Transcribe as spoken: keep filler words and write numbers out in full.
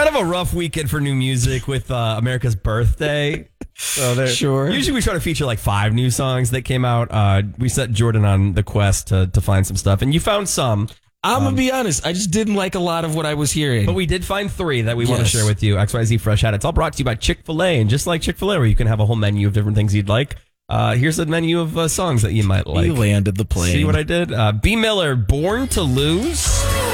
kind of a rough weekend for new music with uh, America's birthday. So sure. Usually we try to feature like five new songs that came out. Uh, we set Jordan on the quest to, to find some stuff, and you found some. I'm um, going to be honest. I just didn't like a lot of what I was hearing. But we did find three that we yes. want to share with you. X Y Z Fresh Hat. It's all brought to you by Chick-fil-A. And just like Chick-fil-A, where you can have a whole menu of different things you'd like, uh, here's a menu of uh, songs that you might like. You landed the plane. See what I did? Uh, B. Miller, Born to Lose.